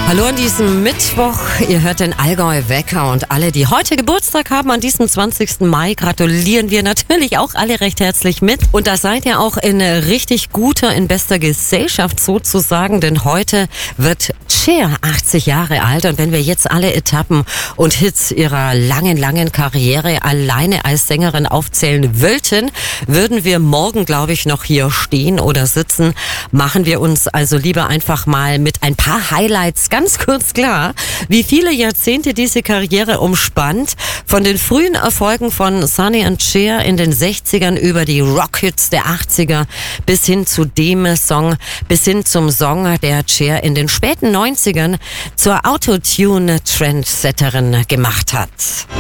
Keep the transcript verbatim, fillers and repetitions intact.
Hallo an diesem Mittwoch, ihr hört den Allgäu Wecker und alle, die heute Geburtstag haben, an diesem zwanzigsten Mai, gratulieren wir natürlich auch alle recht herzlich mit. Und da seid ihr auch in richtig guter, in bester Gesellschaft sozusagen, denn heute wird Cher achtzig Jahre alt und wenn wir jetzt alle Etappen und Hits ihrer langen, langen Karriere alleine als Sängerin aufzählen wollten, würden wir morgen, glaube ich, noch hier stehen oder sitzen. Machen wir uns also lieber einfach mal mit ein paar Highlights ganz kurz klar, wie viele Jahrzehnte diese Karriere umspannt. Von den frühen Erfolgen von Sonny and Cher in den sechzigern über die Rockhits der achtziger bis hin zu dem Song, bis hin zum Song, der Cher in den späten neunzigern zur Autotune-Trendsetterin gemacht hat.